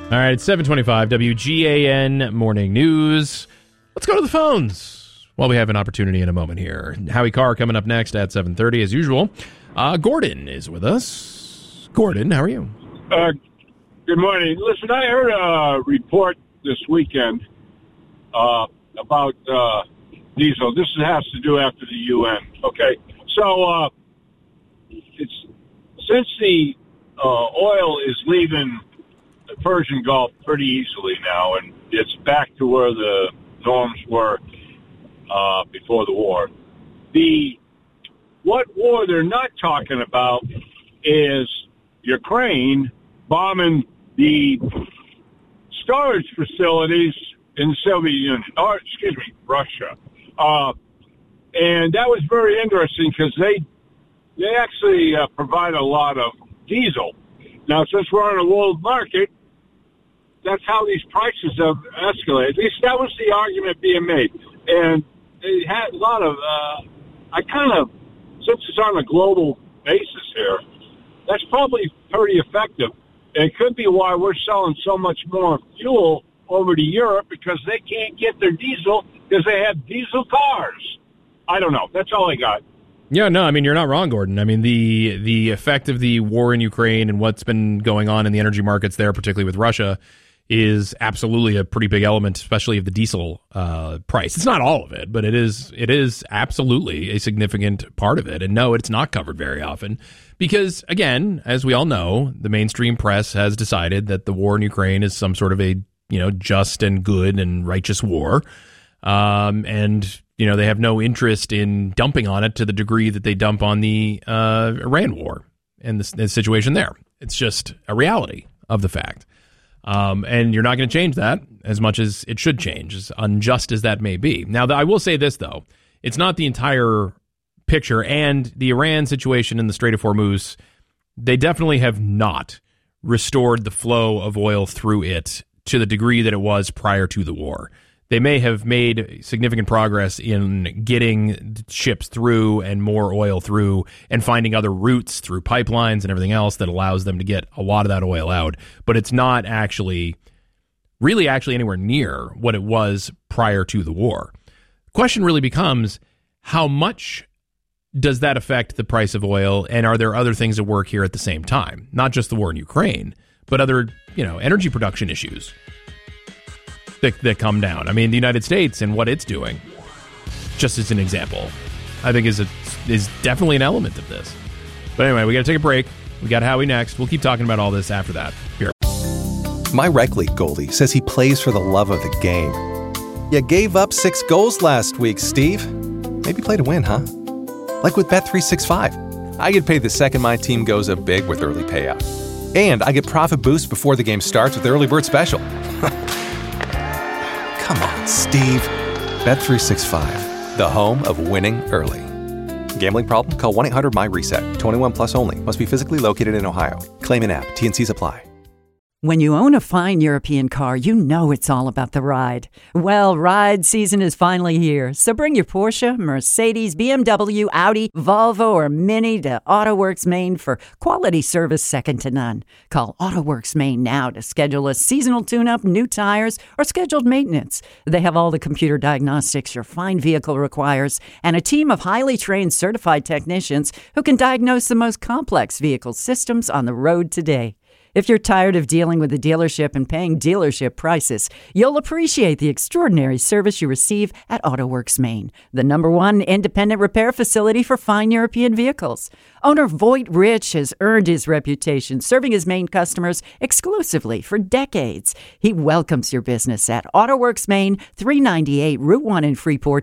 All right, it's 7:25, WGAN Morning News. Let's go to the phones while we have an opportunity in a moment here. Howie Carr coming up next at 7:30 as usual. Gordon is with us. Gordon, how are you? Good morning. Listen, I heard a report this weekend about diesel. This has to do after the UN. Okay, so it's since the oil is leaving the Persian Gulf pretty easily now, and it's back to where the norms were before the war. What war they're not talking about is Ukraine bombing the storage facilities in the Soviet Union, or Russia. And that was very interesting because they actually provide a lot of diesel. Now, since we're on a world market, that's how these prices have escalated. At least that was the argument being made. And they had a lot of, since it's on a global basis here, that's probably pretty effective. And it could be why we're selling so much more fuel over to Europe, because they can't get their diesel because they have diesel cars. I don't know. That's all I got. Yeah, no, I mean, you're not wrong, Gordon. I mean, the effect of the war in Ukraine and what's been going on in the energy markets there, particularly with Russia, is absolutely a pretty big element, especially of the diesel price. It's not all of it, but it is absolutely a significant part of it. And no, it's not covered very often because, again, as we all know, the mainstream press has decided that the war in Ukraine is some sort of a, just and good and righteous war. And they have no interest in dumping on it to the degree that they dump on the Iran war and the situation there. It's just a reality of the fact. And you're not going to change that as much as it should change, as unjust as that may be. Now, I will say this, though. It's not the entire picture. And the Iran situation in the Strait of Hormuz, they definitely have not restored the flow of oil through it to the degree that it was prior to the war. They may have made significant progress in getting ships through and more oil through and finding other routes through pipelines and everything else that allows them to get a lot of that oil out. But it's not really anywhere near what it was prior to the war. The question really becomes, how much does that affect the price of oil? And are there other things at work here at the same time? Not just the war in Ukraine, but other, energy production issues that come down. I mean, the United States and what it's doing, just as an example, I think is definitely an element of this. But anyway, we got to take a break. We got Howie next. We'll keep talking about all this after that. Here. My rec league goalie says he plays for the love of the game. You gave up 6 goals last week, Steve. Maybe play to win, huh? Like with Bet365. I get paid the second my team goes up big with early payout. And I get profit boost before the game starts with the Early Bird Special. Come on, Steve. Bet365, the home of winning early. Gambling problem? Call 1-800-MY-RESET. 21 plus only. Must be physically located in Ohio. Claim in app. T&Cs apply. When you own a fine European car, you know it's all about the ride. Well, ride season is finally here, so bring your Porsche, Mercedes, BMW, Audi, Volvo, or Mini to AutoWorks Maine for quality service second to none. Call AutoWorks Maine now to schedule a seasonal tune-up, new tires, or scheduled maintenance. They have all the computer diagnostics your fine vehicle requires and a team of highly trained certified technicians who can diagnose the most complex vehicle systems on the road today. If you're tired of dealing with the dealership and paying dealership prices, you'll appreciate the extraordinary service you receive at AutoWorks Maine, the #1 independent repair facility for fine European vehicles. Owner Voight Rich has earned his reputation serving his Maine customers exclusively for decades. He welcomes your business at AutoWorks Maine, 398 Route 1 in Freeport,